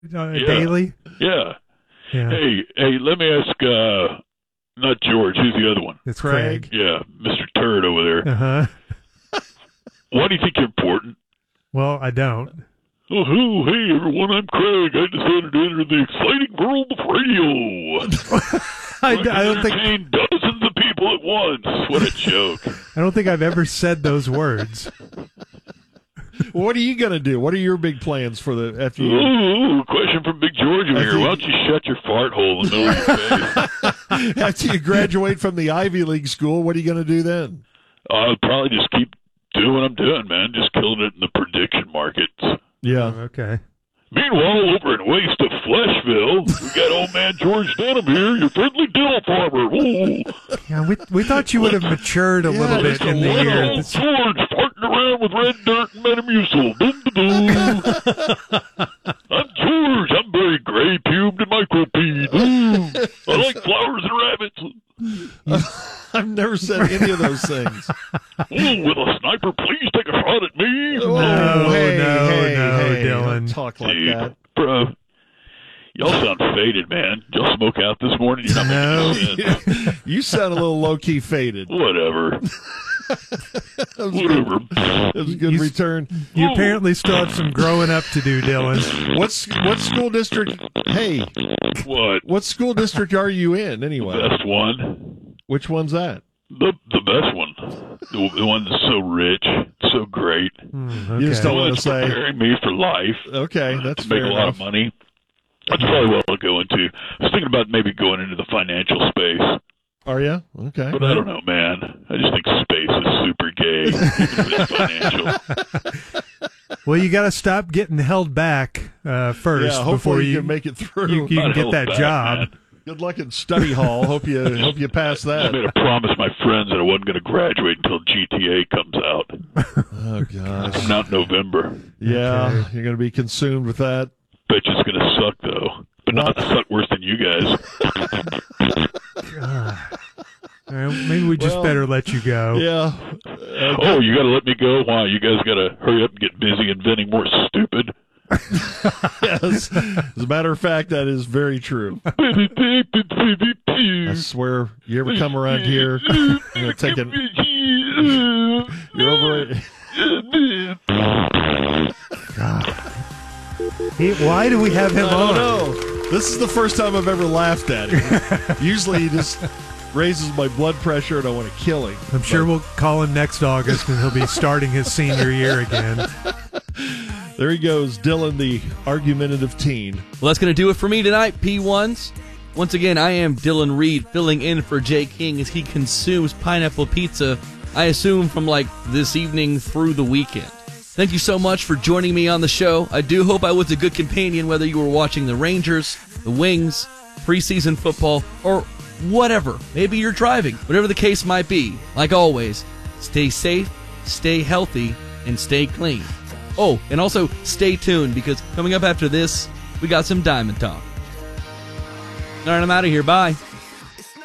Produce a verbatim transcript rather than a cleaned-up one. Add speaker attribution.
Speaker 1: uh,
Speaker 2: yeah.
Speaker 1: daily?
Speaker 2: Yeah.
Speaker 1: Yeah.
Speaker 2: Hey, hey, let me ask, uh, not George, who's the other one?
Speaker 1: It's Craig.
Speaker 2: Yeah, Mister Turd over there.
Speaker 1: Uh-huh.
Speaker 2: Why do you think you're important?
Speaker 1: Well, I don't.
Speaker 2: Oh, oh, hey, everyone, I'm Craig. I decided to enter the exciting world of radio.
Speaker 1: I, I don't think
Speaker 2: entertain dozens of people at once. What a joke.
Speaker 1: I don't think I've ever said those words.
Speaker 3: What are you going to do? What are your big plans for the after you?
Speaker 2: Ooh, question from Big George over here.
Speaker 3: you-
Speaker 2: Why don't you shut your fart hole in the middle of your face?
Speaker 3: After you graduate from the Ivy League school, what are you going to do then?
Speaker 2: I'll probably just keep doing what I'm doing, man. Just killing it in the prediction markets.
Speaker 3: Yeah.
Speaker 1: Okay.
Speaker 2: Meanwhile, over in Waste of Fleshville, we got old man George Denham here, your friendly dill farmer. Ooh.
Speaker 1: Yeah, we we thought you would have matured a
Speaker 3: Yeah,
Speaker 1: little bit
Speaker 3: just
Speaker 1: in
Speaker 3: a
Speaker 1: the
Speaker 2: What
Speaker 1: year.
Speaker 2: old George farting around with red dirt and Metamucil. Boom, ba-boom. I'm George. I'm very gray pubed and micropede. Ooh. I like flowers and rabbits.
Speaker 3: I've never said any of those things.
Speaker 2: Ooh, with a sniper, please take a shot at me.
Speaker 3: Oh,
Speaker 1: No,
Speaker 3: hey,
Speaker 1: no,
Speaker 3: hey,
Speaker 1: no,
Speaker 3: hey,
Speaker 1: Dylan.
Speaker 3: don't talk like
Speaker 2: Dude,
Speaker 3: that.
Speaker 2: bro. Y'all sound faded, man. Did y'all smoke out this morning? You're not
Speaker 1: No.
Speaker 2: making any sense.
Speaker 3: You sound a little low key faded.
Speaker 2: Whatever.
Speaker 3: That was
Speaker 2: Whatever.
Speaker 3: good. That was a good
Speaker 1: You-
Speaker 3: return.
Speaker 1: You apparently still have some growing up to do, Dylan.
Speaker 3: What's what school district? Hey,
Speaker 2: What?
Speaker 3: what school district are you in anyway?
Speaker 2: Best one.
Speaker 3: Which one's that?
Speaker 2: The the best one. The, the one that's so rich, so great.
Speaker 1: Hmm,
Speaker 3: You just
Speaker 1: okay.
Speaker 3: don't want to
Speaker 2: It's
Speaker 3: say.
Speaker 2: preparing me for life.
Speaker 3: Okay, that's
Speaker 2: to make
Speaker 3: fair
Speaker 2: a lot
Speaker 3: enough.
Speaker 2: of money. That's probably what I'll go into. I was thinking about maybe going into the financial space,
Speaker 3: Are you? Okay.
Speaker 2: but I don't know, man. I just think space is super gay, even if it's financial.
Speaker 1: Well, you got to stop getting held back uh, first
Speaker 3: Yeah, hopefully
Speaker 1: before
Speaker 3: you
Speaker 1: you
Speaker 3: can make it through.
Speaker 1: you, you can
Speaker 2: Not
Speaker 1: get
Speaker 2: held
Speaker 1: that
Speaker 2: back,
Speaker 1: job.
Speaker 2: man.
Speaker 3: Good luck in study hall. Hope you hope you pass
Speaker 2: I
Speaker 3: that.
Speaker 2: made a promise my friends that I wasn't going to graduate until G T A comes out.
Speaker 3: Oh gosh.
Speaker 2: It's out in November.
Speaker 3: Yeah,
Speaker 1: Okay.
Speaker 3: you're going to be consumed with that.
Speaker 2: Bet you it's going to suck, though. But not to suck worse than you guys.
Speaker 1: God. All right, maybe we just
Speaker 3: Well,
Speaker 1: better let you go.
Speaker 3: Yeah. Uh,
Speaker 2: Oh, you got to let me go? Why? You guys got to hurry up and get busy inventing more stupid.
Speaker 3: yes. As a matter of fact, that is very true. I swear, you ever come around here, you're gonna take an, you're over it.
Speaker 1: He, why do we have him
Speaker 3: I
Speaker 1: on?
Speaker 3: don't know. This is the first time I've ever laughed at him. Usually he just raises my blood pressure and I want to kill him.
Speaker 1: I'm sure we'll call him next August and he'll be starting his senior year again.
Speaker 3: There he goes, Dylan, the argumentative teen.
Speaker 4: Well, that's going to do it for me tonight, P ones. Once again, I am Dylan Reed, filling in for Jay King as he consumes pineapple pizza, I assume from like this evening through the weekend. Thank you so much for joining me on the show. I do hope I was a good companion, whether you were watching the Rangers, the Wings, preseason football, or whatever. Maybe you're driving. Whatever the case might be, like always, stay safe, stay healthy, and stay clean. Oh, and also stay tuned, because coming up after this, we got some Diamond Talk. All right, I'm out of here. Bye.